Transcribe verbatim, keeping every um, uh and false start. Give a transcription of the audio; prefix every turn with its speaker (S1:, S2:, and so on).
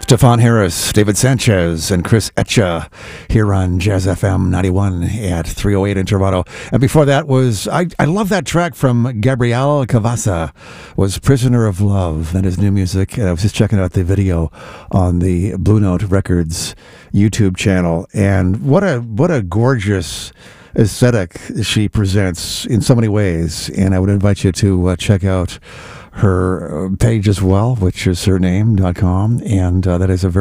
S1: Stefan Harris, David Sanchez, and Chris Etcha here on Jazz F M ninety-one at three oh eight in Toronto. And before that was, I, I love that track from Gabriel Cavassa, was Prisoner of Love, and his new music. And I was just checking out the video on the Blue Note Records YouTube channel. And what a what a gorgeous aesthetic she presents in so many ways. And I would invite you to uh, check out her page as well, which is her name dot com, and uh, that is a very